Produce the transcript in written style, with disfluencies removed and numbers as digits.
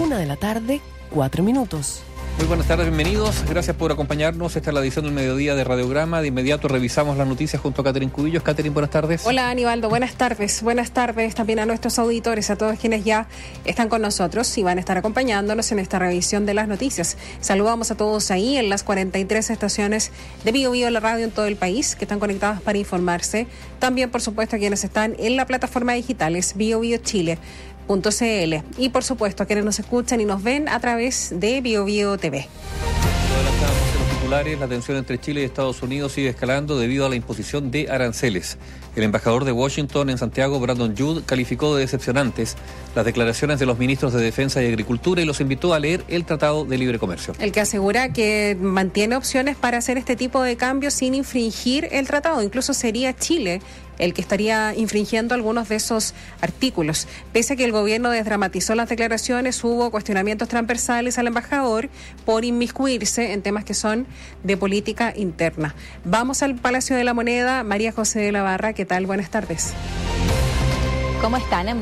1:04 p.m. Muy buenas tardes, bienvenidos. Gracias por acompañarnos. Esta es la edición del mediodía de Radiograma. De inmediato revisamos las noticias junto a Catherine Cubillos. Catherine, buenas tardes. Hola, Aníbaldo. Buenas tardes. Buenas tardes también a nuestros auditores, a todos quienes ya están con nosotros y van a estar acompañándonos en esta revisión de las noticias. Saludamos a todos ahí en las 43 estaciones de Bio Bio, la radio en todo el país, que están conectadas para informarse. También, por supuesto, a quienes están en la plataforma digital, es biobiochile.cl. Y por supuesto a quienes nos escuchan y nos ven a través de Bio Bio TV. Adelantamos en los titulares. La tensión entre Chile y Estados Unidos sigue escalando debido a la imposición de aranceles. El embajador de Washington en Santiago, Brandon Judd, calificó de decepcionantes las declaraciones de los ministros de Defensa y Agricultura y los invitó a leer el Tratado de Libre Comercio. El que asegura que mantiene opciones para hacer este tipo de cambios sin infringir el tratado. Incluso sería Chile el que estaría infringiendo algunos de esos artículos. Pese a que el gobierno desdramatizó las declaraciones, hubo cuestionamientos transversales al embajador por inmiscuirse en temas que son de política interna. Vamos al Palacio de la Moneda. María José de la Barra, ¿qué tal? Buenas tardes. ¿Cómo están?